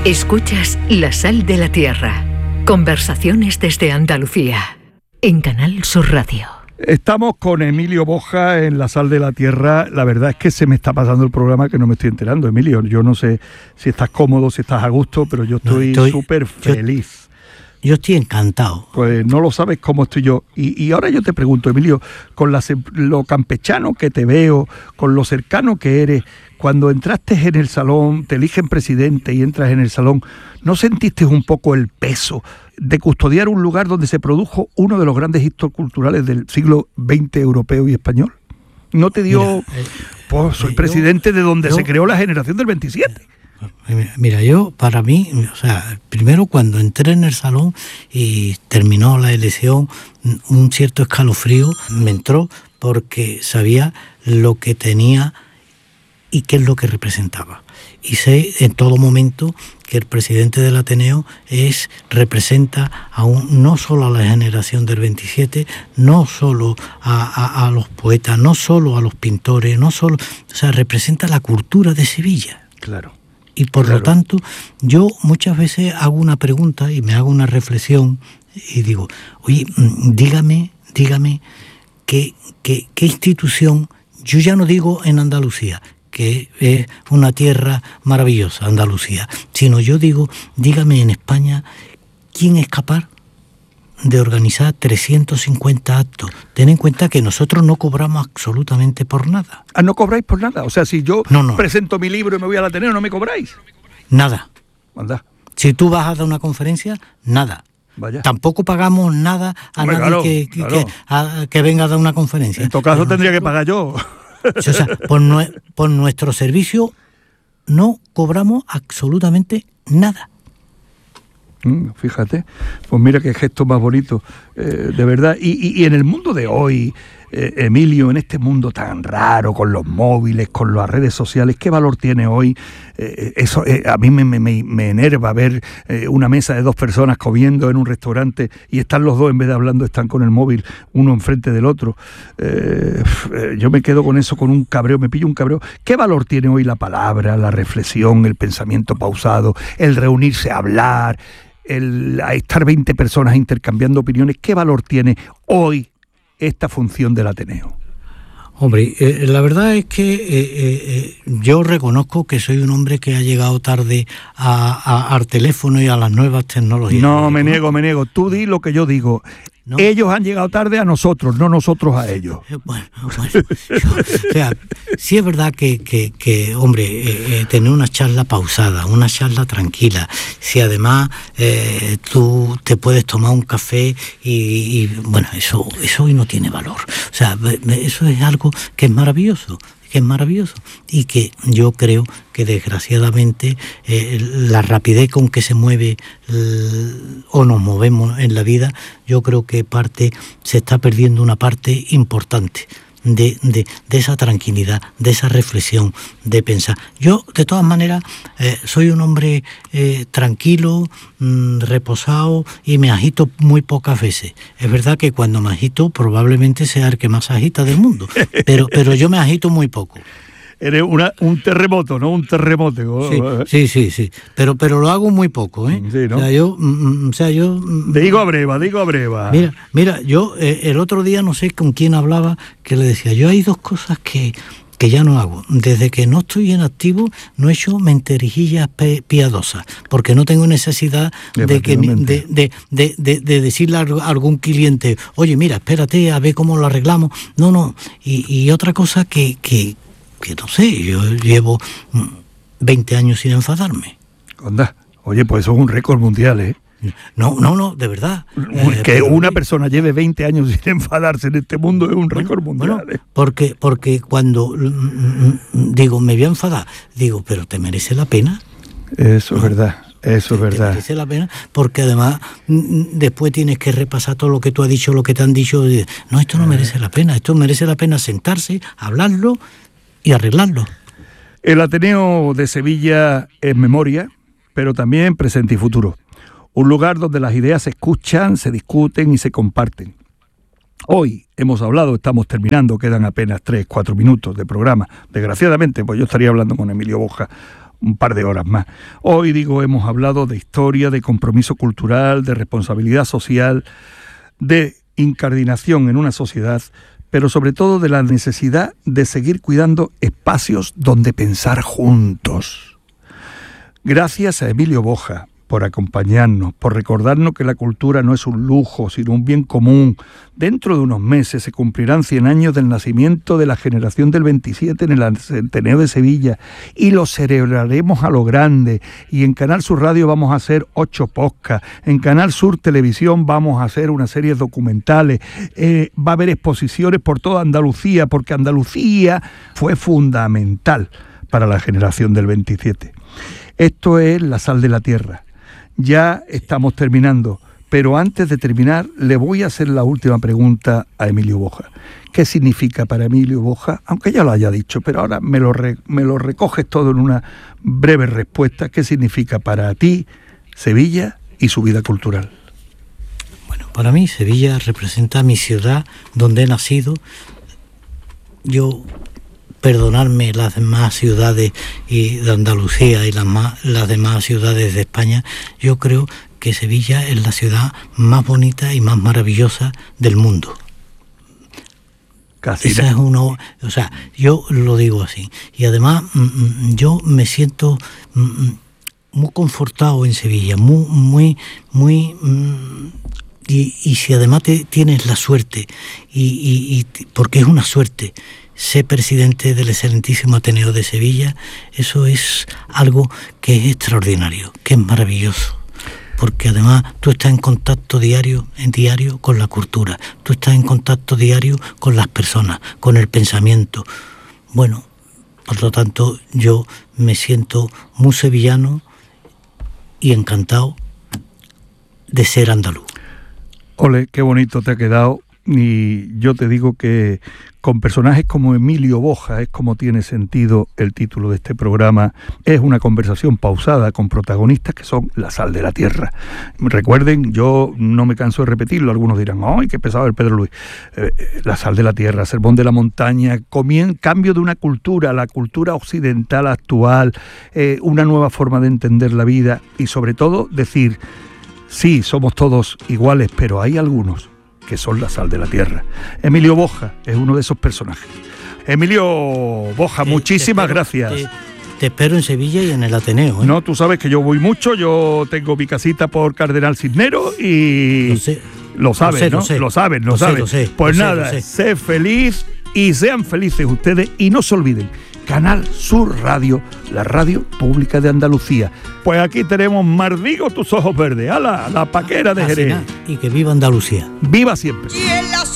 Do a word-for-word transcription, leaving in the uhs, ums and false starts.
Escuchas La Sal de la Tierra. Conversaciones desde Andalucía. En Canal Sur Radio. Estamos con Emilio Boja en La Sal de la Tierra. La verdad es que se me está pasando el programa que no me estoy enterando, Emilio. Yo no sé si estás cómodo, si estás a gusto, pero yo estoy súper feliz. Yo, yo estoy encantado. Pues no lo sabes cómo estoy yo. Y, y ahora yo te pregunto, Emilio, con la, lo campechano que te veo, con lo cercano que eres, cuando entraste en el salón, te eligen presidente y entras en el salón, ¿no sentiste un poco el peso de custodiar un lugar donde se produjo uno de los grandes hitos culturales del siglo veinte europeo y español? ¿No te dio, mira, eh, pues soy eh, presidente yo, de donde yo, se creó la generación del veintisiete? Mira, mira, yo, para mí, o sea, primero cuando entré en el salón y terminó la elección, un cierto escalofrío me entró porque sabía lo que tenía y qué es lo que representaba. Y sé en todo momento que el presidente del Ateneo es, representa a un, no solo a la generación del veintisiete, no solo a, a, a los poetas, no solo a los pintores, no solo, o sea, representa la cultura de Sevilla. Claro. Y por claro. lo tanto, yo muchas veces hago una pregunta y me hago una reflexión y digo, oye, dígame, dígame qué, qué, qué institución, yo ya no digo en Andalucía, que es una tierra maravillosa, Andalucía, sino yo digo, dígame en España, ¿quién es capaz de organizar trescientos cincuenta actos? Ten en cuenta que nosotros no cobramos absolutamente por nada. Ah, ¿no cobráis por nada? O sea, si yo no, no. presento mi libro y me voy al Ateneo, ¿no me cobráis? Nada. Anda. Si tú vas a dar una conferencia, nada. Vaya. Tampoco pagamos nada a Hombre, nadie claro, que, que, claro. que, a, que venga a dar una conferencia. En todo caso Pero tendría nosotros, que pagar yo. O sea, por, nue, por nuestro servicio no cobramos absolutamente nada. Mm, fíjate, pues mira qué gesto más bonito, eh, de verdad. Y, y, y en el mundo de hoy, eh, Emilio, en este mundo tan raro, con los móviles, con las redes sociales, ¿qué valor tiene hoy? Eh, eso eh, a mí me, me, me enerva ver eh, una mesa de dos personas comiendo en un restaurante y están los dos, en vez de hablando, están con el móvil, uno enfrente del otro. Eh, eh, yo me quedo con eso, con un cabreo, me pillo un cabreo. ¿Qué valor tiene hoy la palabra, la reflexión, el pensamiento pausado, el reunirse a hablar, el a estar veinte personas intercambiando opiniones? ¿Qué valor tiene hoy esta función del Ateneo? Hombre, eh, la verdad es que eh, eh, yo reconozco que soy un hombre que ha llegado tarde a, a, al teléfono y a las nuevas tecnologías. No, me niego, me niego. Tú di lo que yo digo. ¿No? Ellos han llegado tarde a nosotros, no nosotros a ellos. Bueno, bueno yo, o sea, sí es verdad que, que, que hombre, eh, eh, tener una charla pausada, una charla tranquila, si además eh, tú te puedes tomar un café y, y bueno, eso, eso hoy no tiene valor. O sea, eso es algo que es maravilloso. que es maravilloso y que yo creo que desgraciadamente eh, la rapidez con que se mueve el, o nos movemos en la vida, yo creo que parte se está perdiendo una parte importante de, de, de esa tranquilidad, de esa reflexión, de pensar. Yo, de todas maneras, eh, soy un hombre eh, tranquilo, mmm, reposado y me agito muy pocas veces. Es verdad que cuando me agito probablemente sea el que más agita del mundo, pero, pero yo me agito muy poco. Eres una, un terremoto, ¿no? Un terremoto. Sí, sí, sí, sí. Pero, pero lo hago muy poco, ¿eh? Sí, ¿no? O sea, yo... Mm, o sea, yo mm, digo a breva, digo a breva. Mira, mira, yo eh, el otro día no sé con quién hablaba, que le decía, yo hay dos cosas que, que ya no hago. Desde que no estoy en activo, no he hecho menterijillas piadosas, porque no tengo necesidad de, que, de, de, de, de, de decirle a algún cliente, oye, mira, espérate a ver cómo lo arreglamos. No, no. Y, y otra cosa que... que que no sé, yo llevo veinte años sin enfadarme. Onda, oye, pues eso es un récord mundial, ¿eh? No, no, no, de verdad. Eh, que una persona lleve veinte años sin enfadarse en este mundo es un récord bueno, mundial, bueno, ¿eh? Porque, porque cuando digo, me voy a enfadar, digo, pero ¿te merece la pena? Eso es verdad. Eso es verdad. Te merece la pena, porque además después tienes que repasar todo lo que tú has dicho, lo que te han dicho. No, esto no merece la pena, esto merece la pena sentarse, hablarlo y arreglarlo. El Ateneo de Sevilla es memoria, pero también presente y futuro. Un lugar donde las ideas se escuchan, se discuten y se comparten. Hoy hemos hablado, estamos terminando, quedan apenas tres, cuatro minutos de programa. Desgraciadamente, pues yo estaría hablando con Emilio Boja un par de horas más. Hoy, digo, hemos hablado de historia, de compromiso cultural, de responsabilidad social, de incardinación en una sociedad, pero sobre todo de la necesidad de seguir cuidando espacios donde pensar juntos. Gracias a Emilio Boja por acompañarnos, por recordarnos que la cultura no es un lujo, sino un bien común. Dentro de unos meses se cumplirán cien años del nacimiento de la generación del veintisiete en el Centenario de Sevilla y lo celebraremos a lo grande. Y en Canal Sur Radio vamos a hacer ocho podcasts, en Canal Sur Televisión vamos a hacer una serie de documentales, eh, va a haber exposiciones por toda Andalucía, porque Andalucía fue fundamental para la generación del veintisiete. Esto es La Sal de la Tierra. Ya estamos terminando, pero antes de terminar le voy a hacer la última pregunta a Emilio Boja. ¿Qué significa para Emilio Boja? Aunque ya lo haya dicho, pero ahora me lo, re, me lo recoges todo en una breve respuesta. ¿Qué significa para ti Sevilla y su vida cultural? Bueno, para mí Sevilla representa mi ciudad donde he nacido. Yo... perdonarme las demás ciudades y de Andalucía y las, más, las demás ciudades de España, yo creo que Sevilla es la ciudad más bonita y más maravillosa del mundo. Casi. Esa es uno, o sea, yo lo digo así. Y además yo me siento muy confortado en Sevilla, muy, muy, muy... Y, y si además te, tienes la suerte, y, y, y porque es una suerte, ser presidente del excelentísimo Ateneo de Sevilla, eso es algo que es extraordinario, que es maravilloso, porque además tú estás en contacto diario, en diario con la cultura, tú estás en contacto diario con las personas, con el pensamiento. Bueno, por lo tanto, yo me siento muy sevillano y encantado de ser andaluz. Ole, qué bonito te ha quedado. Y yo te digo que con personajes como Emilio Boja es como tiene sentido el título de este programa. Es una conversación pausada con protagonistas que son la sal de la tierra. Recuerden, yo no me canso de repetirlo, algunos dirán, ¡ay, qué pesado el Pedro Luis! Eh, la sal de la tierra, sermón de la montaña, comien, cambio de una cultura, la cultura occidental actual, eh, una nueva forma de entender la vida y sobre todo decir, sí, somos todos iguales, pero hay algunos que son la sal de la tierra. Emilio Boja es uno de esos personajes. Emilio Boja, te, muchísimas te espero, gracias. Te, te espero en Sevilla y en el Ateneo. ¿eh? No, tú sabes que yo voy mucho, yo tengo mi casita por Cardenal Cisneros y... Lo sé. Lo sabes, ¿no? Lo sabes, lo sabes. Pues nada, sé feliz y sean felices ustedes y no se olviden, Canal Sur Radio, la radio pública de Andalucía. Pues aquí tenemos Mardigo tus ojos verdes, ¡hala! La paquera de Jerez. Y que viva Andalucía. ¡Viva siempre!